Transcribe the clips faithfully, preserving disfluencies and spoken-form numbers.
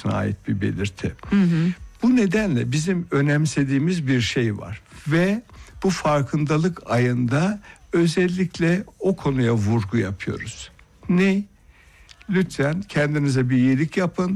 bölgesine ait bir belirti. Hı hı. Bu nedenle bizim önemsediğimiz bir şey var ve bu farkındalık ayında özellikle o konuya vurgu yapıyoruz. Ne? Lütfen kendinize bir iyilik yapın.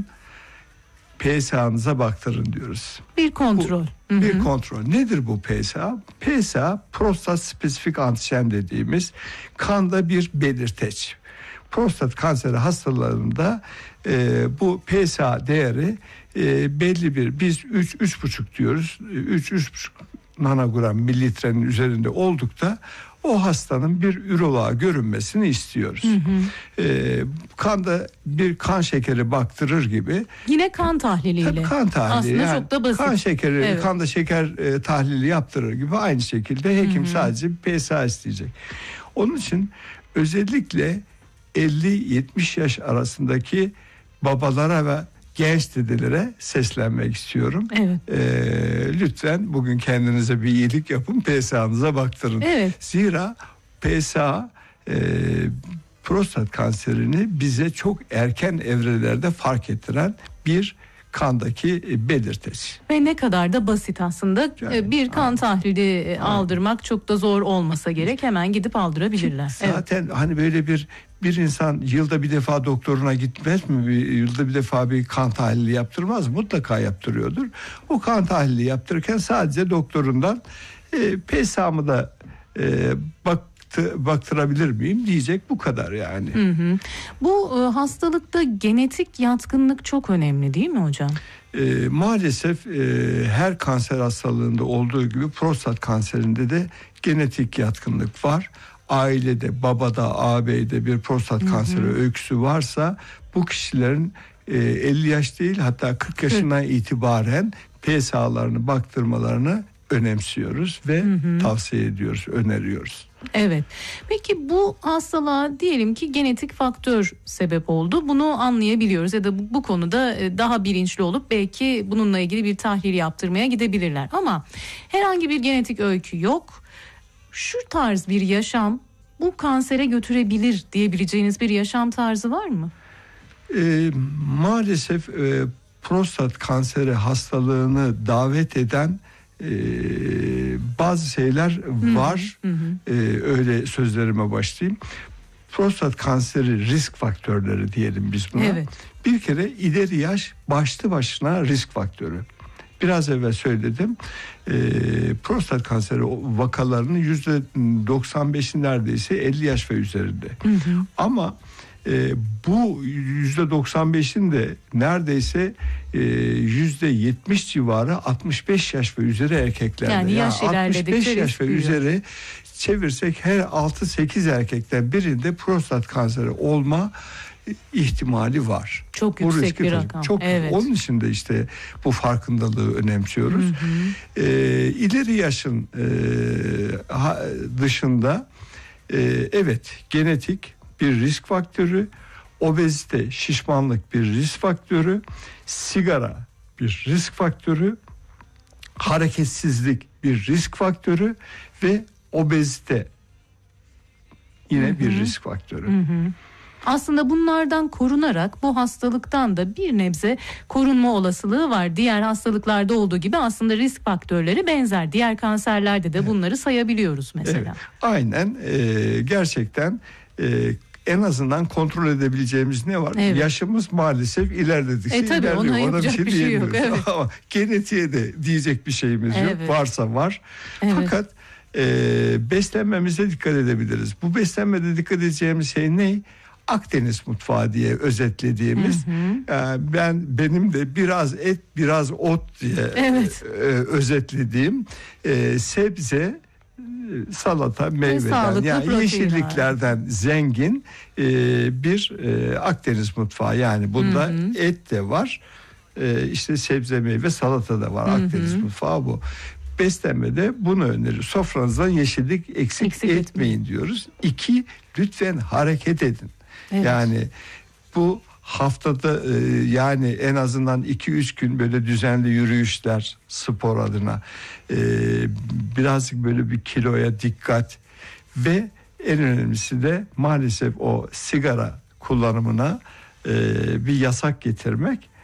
P S A'nıza baktırın diyoruz. Bir kontrol. Bu, Hı hı. bir kontrol. Nedir bu P S A? P S A prostat spesifik antijen dediğimiz kanda bir belirteç. Prostat kanseri hastalarında e, bu P S A değeri e, belli bir, biz üç üç buçuk diyoruz. üç üç buçuk nanogram mililitrenin üzerinde oldukta o hastanın bir üroloğa görünmesini istiyoruz. Hı hı. E, kanda bir kan şekeri baktırır gibi. Yine kan tahliliyle. Tabii kan tahlili. Aslında yani çok da basit. Kan şekeri, evet. kanda şeker e, tahlili yaptırır gibi aynı şekilde hekim Hı hı. sadece P S A isteyecek. Onun için özellikle elli yetmiş yaş arasındaki babalara ve genç dedelere seslenmek istiyorum. Evet. Ee, lütfen bugün kendinize bir iyilik yapın, P S A'nıza baktırın. Evet. Zira P S A e, prostat kanserini bize çok erken evrelerde fark ettiren bir kandaki belirteç. Ve ne kadar da basit aslında. Yani, bir kan aynen. tahlili Aynen. aldırmak çok da zor olmasa gerek. Hemen gidip aldırabilirler. Zaten evet. Hani böyle bir bir insan yılda bir defa doktoruna gitmez mi? Bir, yılda bir defa bir kan tahlili yaptırmaz mı? Mutlaka yaptırıyordur. O kan tahlili yaptırırken sadece doktorundan e, P S A'mı da e, bak baktırabilir miyim diyecek, bu kadar yani. Hı hı. Bu e, hastalıkta genetik yatkınlık çok önemli değil mi hocam? E, maalesef e, her kanser hastalığında olduğu gibi prostat kanserinde de genetik yatkınlık var. Ailede, babada, ağabeyde bir prostat kanseri hı hı. öyküsü varsa bu kişilerin e, elli yaş değil hatta kırk yaşından hı. itibaren P S A'larını baktırmalarını önemsiyoruz ve hı hı. tavsiye ediyoruz, öneriyoruz. Evet. Peki bu hastalığa diyelim ki genetik faktör sebep oldu. Bunu anlayabiliyoruz ya da bu, bu konuda daha bilinçli olup belki bununla ilgili bir tahlil yaptırmaya gidebilirler. Ama herhangi bir genetik öykü yok. Şu tarz bir yaşam bu kansere götürebilir diyebileceğiniz bir yaşam tarzı var mı? E, maalesef e, prostat kanseri hastalığını davet eden Ee, bazı şeyler var. Hı hı. Ee, öyle sözlerime başlayayım. Prostat kanseri risk faktörleri diyelim biz buna. Evet. Bir kere ileri yaş başlı başına risk faktörü. Biraz evvel söyledim. Ee, prostat kanseri vakalarının yüzde doksan beşi neredeyse elli yaş ve üzerinde. Hı hı. Ama e, bu yüzde doksan beşin de neredeyse e, yüzde yetmiş civarı altmış beş yaş ve üzeri erkeklerde. Yani yaş yani ilerledikçe altmış beş yaş ve büyüyor. üzeri çevirsek her altı sekiz erkekten birinde prostat kanseri olma ihtimali var. Çok yüksek bir rakam. Çok, evet. Onun için de işte bu farkındalığı önemsiyoruz. Hı hı. E, ileri yaşın e, ha, dışında e, evet genetik bir risk faktörü, obezite, şişmanlık bir risk faktörü, sigara bir risk faktörü, hareketsizlik bir risk faktörü ve obezite yine hı hı. bir risk faktörü. Hı hı. Aslında bunlardan korunarak bu hastalıktan da bir nebze korunma olasılığı var. Diğer hastalıklarda olduğu gibi aslında risk faktörleri benzer. Diğer kanserlerde de bunları sayabiliyoruz mesela. Evet, aynen e, gerçekten e, en azından kontrol edebileceğimiz ne var? Evet. Yaşımız maalesef ilerledikçe e, tabii, ilerliyor. ona Ona bir şey, bir şey yok. Evet. Ama genetiğe de diyecek bir şeyimiz evet. yok. Varsa var. Evet. Fakat e, beslenmemize dikkat edebiliriz. Bu beslenmede dikkat edeceğimiz şey ne? Akdeniz mutfağı diye özetlediğimiz, hı hı. ben benim de biraz et biraz ot diye evet. özetlediğim sebze, salata, meyveden yani yeşilliklerden zengin bir Akdeniz mutfağı. Yani bunda hı hı. et de var, işte sebze, meyve, salata da var. Hı hı. Akdeniz mutfağı bu. Beslenmede bunu öneriyoruz. Sofranızdan yeşillik eksik, eksik etmeyin, etmeyin diyoruz. İki, lütfen hareket edin. Evet. Yani bu haftada yani en azından iki üç gün böyle düzenli yürüyüşler spor adına, birazcık böyle bir kiloya dikkat ve en önemlisi de maalesef o sigara kullanımına bir yasak getirmek.